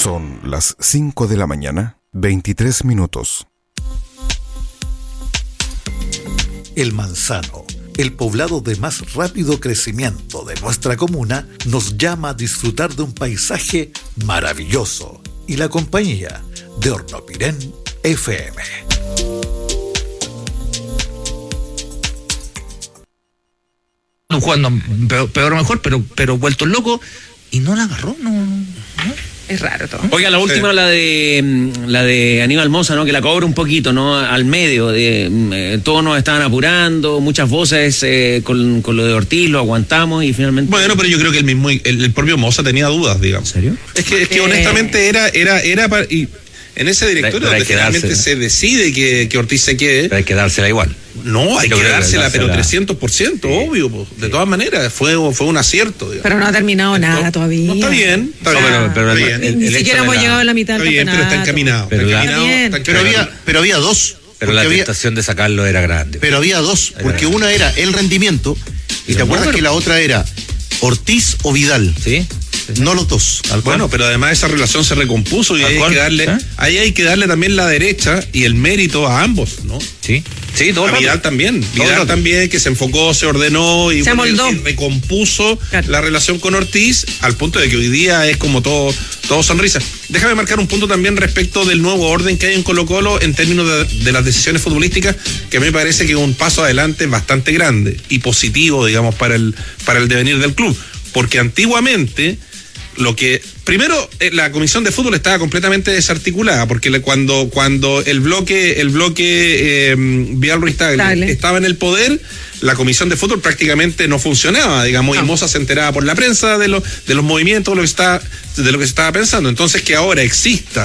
Son las 5 de la mañana, 23 minutos. El Manzano, el poblado de más rápido crecimiento de nuestra comuna, nos llama a disfrutar de un paisaje maravilloso y la compañía de Hornopirén FM. Jugando peor o mejor, pero vuelto loco y no la agarró, no. Es raro todo. Oiga, la última, la de Aníbal Mosa, ¿no? Que la cobra un poquito, ¿no? Al medio, todos nos estaban apurando, muchas voces con lo de Ortiz, lo aguantamos y finalmente... Bueno, pero yo creo que el propio Mosa tenía dudas, digamos. ¿En serio? Es que honestamente era para... Y en ese directorio donde finalmente se decide que Ortiz se quede... Pero hay que dársela igual. No, hay que dársela, pero 300%, sí. Obvio, pues, de todas maneras, fue un acierto, digamos. Pero no ha terminado nada todavía. No, está bien, pero ni siquiera hemos llegado a la mitad del campeonato. Pero está encaminado. Pero había dos. Pero la tentación de sacarlo era grande. Pero había dos, porque una era el rendimiento, y te acuerdas que la otra era Ortiz o Vidal. Sí. No los dos. Bueno, pero además esa relación se recompuso y ahí hay que darle también la derecha y el mérito a ambos, ¿no? Sí, todo. A Vidal también. Vidal también, que se enfocó, se ordenó y recompuso la relación con Ortiz al punto de que hoy día es como todo sonrisa. Déjame marcar un punto también respecto del nuevo orden que hay en Colo-Colo en términos de las decisiones futbolísticas, que a mí me parece que es un paso adelante bastante grande y positivo, digamos, para el devenir del club. Porque antiguamente... Primero, la comisión de fútbol estaba completamente desarticulada, porque cuando el bloque Vidal Ruiz Tagle estaba en el poder, la comisión de fútbol prácticamente no funcionaba, digamos, y Mosa se enteraba por la prensa de los movimientos, de lo que se estaba pensando. Entonces, que ahora exista